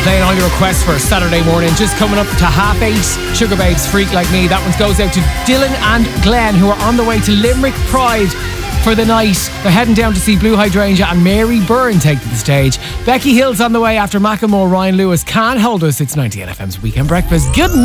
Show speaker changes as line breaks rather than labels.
playing all your requests for a Saturday morning. Just coming up to 8:30, Sugar Babes, Freak Like Me. That one goes out to Dylan and Glenn, who are on the way to Limerick Pride for the night. They're heading down to see Blue Hydrangea and Mary Byrne take to the stage. Becky Hill's on the way after Macklemore. Ryan Lewis, Can't Hold Us. It's 98 FM's Weekend Breakfast. Good